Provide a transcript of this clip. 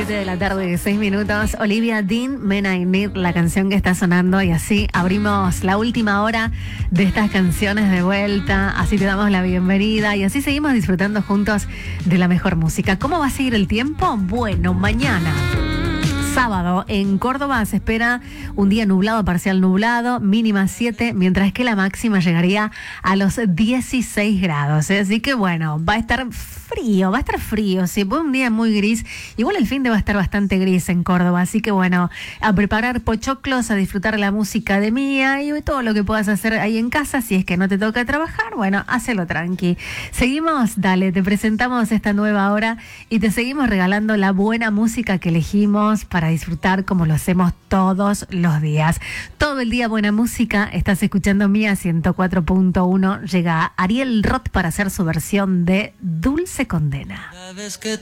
7 de la tarde, 6 minutos. Olivia Dean, Men I Need, la canción que está sonando. Y así abrimos la última hora de estas canciones de vuelta. Así te damos la bienvenida. Y así seguimos disfrutando juntos de la mejor música. ¿Cómo va a seguir el tiempo? Bueno, mañana sábado en Córdoba se espera un día nublado, parcial nublado, mínima 7, mientras que la máxima llegaría a los 16 grados. Así que bueno, va a estar frío, sí, fue un día muy gris. Igual el fin de va a estar bastante gris en Córdoba, así que bueno, a preparar pochoclos, a disfrutar la música de Mía y todo lo que puedas hacer ahí en casa. Si es que no te toca trabajar, bueno, hacelo tranqui. Seguimos, dale, te presentamos esta nueva hora y te seguimos regalando la buena música que elegimos para disfrutar como lo hacemos todos los días. Todo el día buena música. Estás escuchando Mía 104.1. Llega Ariel Roth para hacer su versión de Dulce Condena.